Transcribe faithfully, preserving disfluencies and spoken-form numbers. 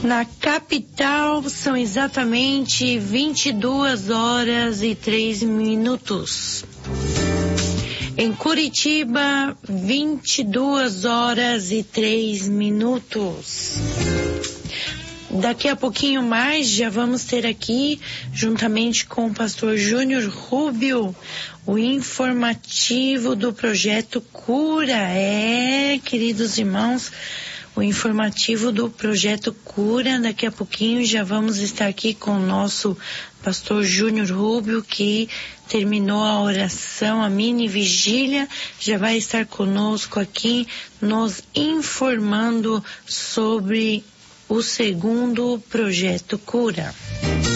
Na capital são exatamente vinte e duas horas e três minutos. Em Curitiba, vinte e duas horas e três minutos. Daqui a pouquinho mais já vamos ter aqui, juntamente com o pastor Júnior Rubio, o informativo do Projeto Cura. É, queridos irmãos, o informativo do Projeto Cura. Daqui a pouquinho já vamos estar aqui com o nosso pastor Júnior Rubio, que terminou a oração, a mini vigília, já vai estar conosco aqui, nos informando sobre o segundo Projeto Cura.